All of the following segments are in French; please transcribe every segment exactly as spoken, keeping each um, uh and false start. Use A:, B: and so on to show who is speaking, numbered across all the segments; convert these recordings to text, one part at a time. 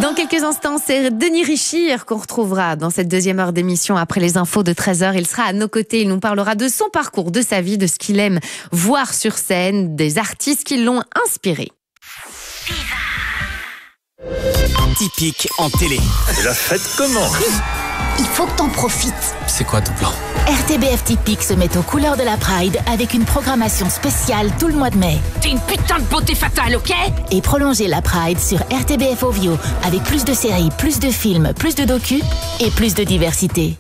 A: Dans quelques instants, c'est Denis Richir qu'on retrouvera dans cette deuxième heure d'émission après les infos de treize heures. Il sera à nos côtés, il nous parlera de son parcours, de sa vie, de ce qu'il aime voir sur scène, des artistes qui l'ont inspiré.
B: Typique en télé.
C: Et la fête commence.
D: Il faut que t'en profites.
B: C'est quoi ton plan?
D: R T B F Typique se met aux couleurs de la Pride avec une programmation spéciale tout le mois de mai.
E: T'es une putain de beauté fatale, ok?
D: Et prolongez la Pride sur R T B F Ovio avec plus de séries, plus de films, plus de docus et plus de diversité.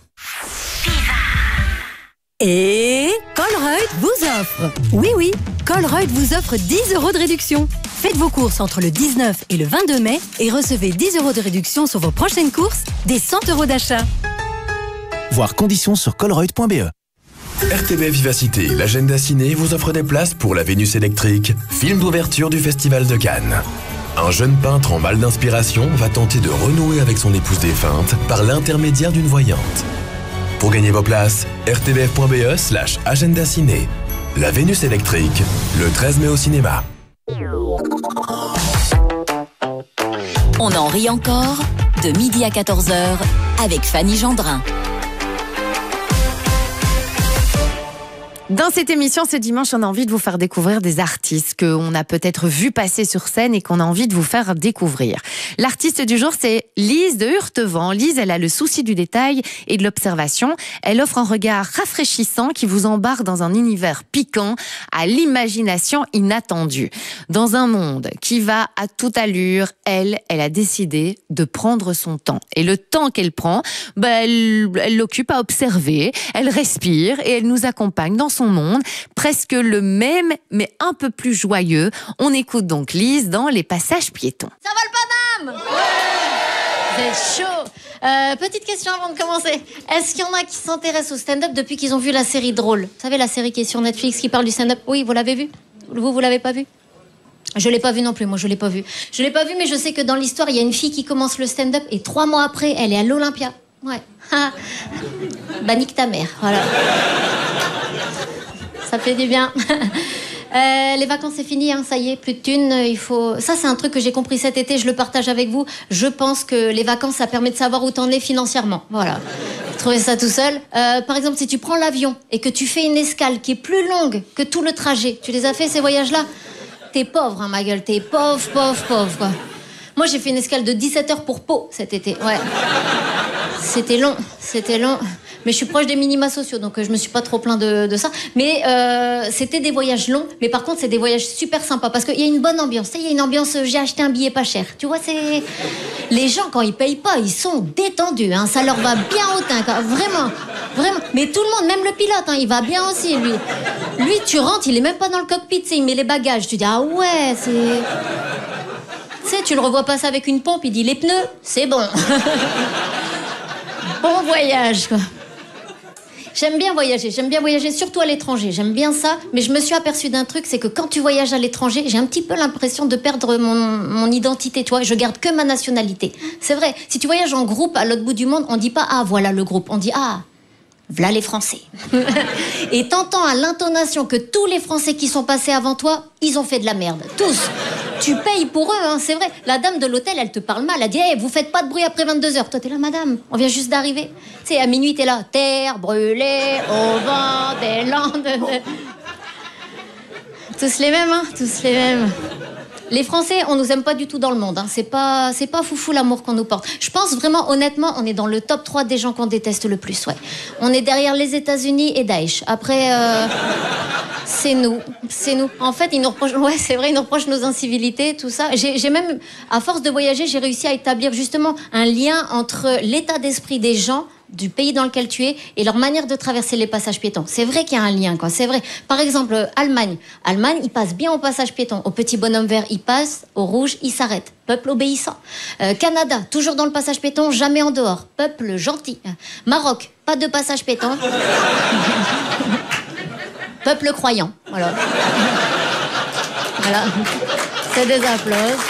F: Et Colruyt vous offre. Oui, oui, Colruyt vous offre dix euros de réduction. Faites vos courses entre le dix-neuf et le vingt-deux mai et recevez dix euros de réduction sur vos prochaines courses, des cent euros d'achat.
G: Voir conditions sur colruyt point b e.
H: R T B Vivacité, l'agenda ciné vous offre des places pour La Vénus électrique, film d'ouverture du Festival de Cannes. Un jeune peintre en mal d'inspiration va tenter de renouer avec son épouse défunte par l'intermédiaire d'une voyante. Pour gagner vos places, r t b f point b e slash agenda ciné. La Vénus électrique, le treize mai au cinéma.
D: On en rit encore de midi à quatorze heures avec Fanny Gendrin.
A: Dans cette émission, ce dimanche, on a envie de vous faire découvrir des artistes qu'on a peut-être vu passer sur scène et qu'on a envie de vous faire découvrir. L'artiste du jour, c'est Lise de Hurtevent. Lise, elle a le souci du détail et de l'observation. Elle offre un regard rafraîchissant qui vous embarque dans un univers piquant, à l'imagination inattendue. Dans un monde qui va à toute allure, elle, elle a décidé de prendre son temps. Et le temps qu'elle prend, bah, elle, elle l'occupe à observer, elle respire et elle nous accompagne dans son monde, presque le même, mais un peu plus joyeux. On écoute donc Lise dans Les Passages Piétons.
I: Ça va le Paname? Ouais. Vous êtes chaud. Euh, petite question avant de commencer. Est-ce qu'il y en a qui s'intéressent au stand-up depuis qu'ils ont vu la série Drôle? Vous savez, la série qui est sur Netflix qui parle du stand-up? Oui, vous l'avez vu? Vous, vous l'avez pas vu? Je l'ai pas vu non plus, moi je l'ai pas vu. Je l'ai pas vu, mais je sais que dans l'histoire, il y a une fille qui commence le stand-up et trois mois après, elle est à l'Olympia. Ouais. Bah nique ta mère, voilà. Ça fait du bien. Euh, les vacances, c'est fini, hein, ça y est, plus de thunes, il faut... Ça, c'est un truc que j'ai compris cet été, je le partage avec vous. Je pense que les vacances, ça permet de savoir où t'en es financièrement. Voilà. Vous trouvez ça tout seul. Euh, par exemple, si tu prends l'avion et que tu fais une escale qui est plus longue que tout le trajet, tu les as fait, ces voyages-là? T'es pauvre, hein, ma gueule, t'es pauvre, pauvre, pauvre, quoi. Moi, j'ai fait une escale de dix-sept heures pour Pau cet été, ouais. C'était long, c'était long. Mais je suis proche des minima sociaux, donc euh, je me suis pas trop plaint de, de ça. Mais euh, c'était des voyages longs, mais par contre, c'est des voyages super sympas. Parce qu'il y a une bonne ambiance. Il y a une ambiance, euh, j'ai acheté un billet pas cher. Tu vois, c'est... Les gens, quand ils payent pas, ils sont détendus. Hein, ça leur va bien au teint, quoi. Vraiment, vraiment. Mais tout le monde, même le pilote, hein, il va bien aussi, lui. Lui, tu rentres, il est même pas dans le cockpit, il met les bagages. Tu dis, ah ouais, c'est... Tu sais, tu le revois passer avec une pompe, il dit, les pneus, c'est bon. Bon voyage, quoi. J'aime bien voyager, j'aime bien voyager, surtout à l'étranger. J'aime bien ça, mais je me suis aperçue d'un truc, c'est que quand tu voyages à l'étranger, j'ai un petit peu l'impression de perdre mon, mon identité, tu vois. Je garde que ma nationalité. C'est vrai, si tu voyages en groupe à l'autre bout du monde, on dit pas « Ah, voilà le groupe », on dit « Ah, voilà les Français ». Et t'entends à l'intonation que tous les Français qui sont passés avant toi, ils ont fait de la merde. Tous. Tu payes pour eux, hein, c'est vrai. La dame de l'hôtel, elle te parle mal. Elle dit hey, « Vous faites pas de bruit après vingt-deux heures ». Toi, t'es là, madame, on vient juste d'arriver. Tu sais, à minuit, t'es là. Terre brûlée au vent des landes. Tous les mêmes, hein, tous les mêmes. Les Français, on nous aime pas du tout dans le monde. Hein. C'est pas, c'est pas foufou l'amour qu'on nous porte. Je pense vraiment, honnêtement, on est dans le top trois des gens qu'on déteste le plus. Ouais. On est derrière les États-Unis et Daesh. Après, euh, c'est nous, c'est nous. En fait, ils nous reprochent. Ouais, c'est vrai, ils nous reprochent nos incivilités, tout ça. J'ai, j'ai même, à force de voyager, j'ai réussi à établir justement un lien entre l'état d'esprit des gens du pays dans lequel tu es et leur manière de traverser les passages piétons. C'est vrai qu'il y a un lien, quoi. C'est vrai. Par exemple, euh, Allemagne. Allemagne, ils passent bien au passage piéton. Au petit bonhomme vert, ils passent. Au rouge, ils s'arrêtent. Peuple obéissant. Euh, Canada, toujours dans le passage piéton, jamais en dehors. Peuple gentil. Euh, Maroc, pas de passage piéton. Peuple croyant. Voilà. Voilà. C'est des applauses.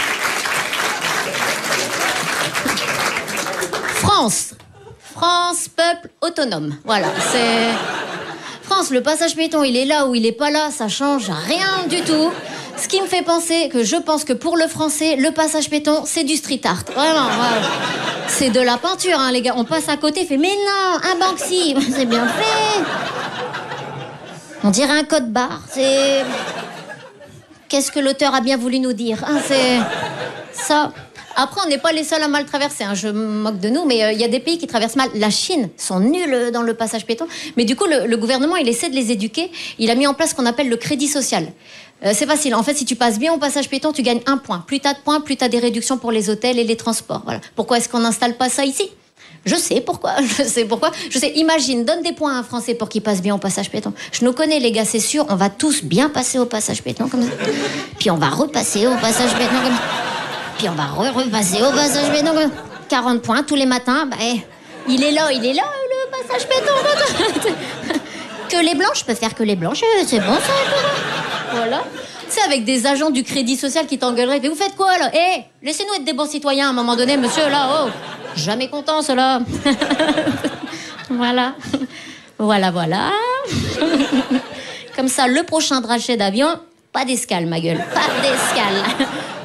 I: France. France, peuple autonome. Voilà, c'est... France, le passage piéton, il est là ou il est pas là, ça change rien du tout. Ce qui me fait penser que je pense que pour le français, le passage piéton, c'est du street art. Vraiment, ouais. C'est de la peinture, hein, les gars. On passe à côté, fait mais non, un Banksy, c'est bien fait. On dirait un code barre. C'est qu'est-ce que l'auteur a bien voulu nous dire, hein, c'est ça. Après, on n'est pas les seuls à mal traverser. Hein. Je me moque de nous, mais il euh, y a des pays qui traversent mal. La Chine sont nuls dans le passage piéton. Mais du coup, le, le gouvernement, il essaie de les éduquer. Il a mis en place ce qu'on appelle le crédit social. Euh, c'est facile. En fait, si tu passes bien au passage piéton, tu gagnes un point. Plus t'as de points, plus t'as des réductions pour les hôtels et les transports. Voilà. Pourquoi est-ce qu'on n'installe pas ça ici ? Je sais pourquoi. Je sais pourquoi. Je sais. Imagine, donne des points à un Français pour qu'il passe bien au passage piéton. Je nous connais, les gars, c'est sûr. On va tous bien passer au passage piéton comme ça. Puis on va repasser au passage piéton comme ça. Puis on va repasser au passage piéton. quarante points tous les matins. Bah, eh, il est là, il est là, le passage piéton. Que les blanches, je peux faire que les blanches. C'est bon, ça. Voilà. C'est avec des agents du crédit social qui t'engueuleraient. Mais vous faites quoi, là ? Eh, laissez-nous être des bons citoyens à un moment donné, monsieur, là. Oh, jamais content, cela. Voilà. Voilà, voilà. Comme ça, le prochain drachet d'avion, pas d'escale, ma gueule. Pas d'escale.